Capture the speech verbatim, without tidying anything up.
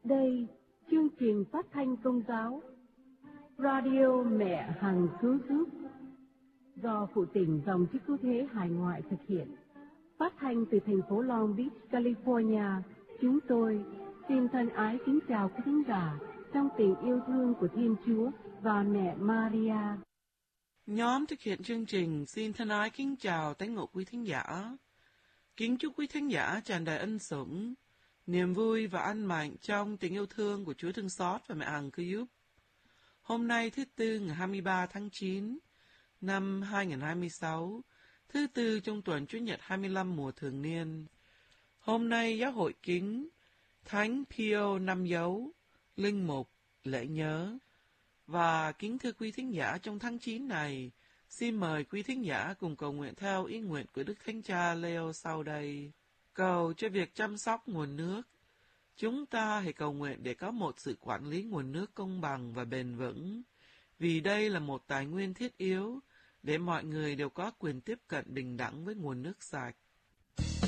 Đây, chương trình phát thanh công giáo Radio Mẹ Hằng Cứu Giúp do Phụ Tỉnh Dòng Chức Cứu Thế Hải Ngoại thực hiện. Phát thanh từ thành phố Long Beach, California. Chúng tôi xin thân ái kính chào quý thính giả trong tình yêu thương của Thiên Chúa và mẹ Maria. Nhóm thực hiện chương trình xin thân ái kính chào tái ngộ quý thính giả. Kính chúc quý thính giả tràn đầy ân sủng, niềm vui và an mạnh trong tình yêu thương của Chúa thương xót và mẹ Hằng Cứu Giúp. Hôm nay thứ Tư ngày hai mươi ba tháng chín năm hai nghìn không trăm hai mươi sáu, thứ Tư trong tuần Chủ nhật hai mươi lăm mùa thường niên. Hôm nay giáo hội kính Thánh Pio Năm Dấu, Linh Mục, lễ nhớ. Và kính thưa quý thính giả, trong tháng chín này, xin mời quý thính giả cùng cầu nguyện theo ý nguyện của Đức Thánh Cha Leo sau đây. Cầu cho việc chăm sóc nguồn nước. Chúng ta hãy cầu nguyện để có một sự quản lý nguồn nước công bằng và bền vững, vì đây là một tài nguyên thiết yếu để mọi người đều có quyền tiếp cận bình đẳng với nguồn nước sạch.